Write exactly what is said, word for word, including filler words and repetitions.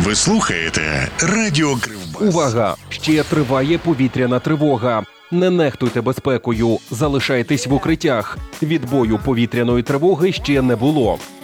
Ви слухаєте Радіо Кривбас. Увага! Ще триває повітряна тривога. Не нехтуйте безпекою, залишайтесь в укриттях. Відбою повітряної тривоги ще не було.